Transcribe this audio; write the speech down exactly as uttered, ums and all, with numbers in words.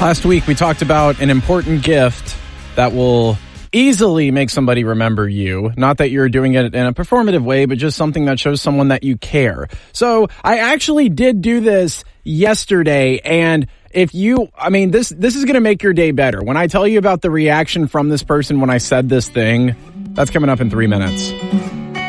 Last week, we talked about an important gift that will easily make somebody remember you. Not that you're doing it in a performative way, but just something that shows someone that you care. So I actually did do this yesterday, and if you, I mean, this, this is going to make your day better. When I tell you about the reaction from this person when I said this thing, that's coming up in three minutes.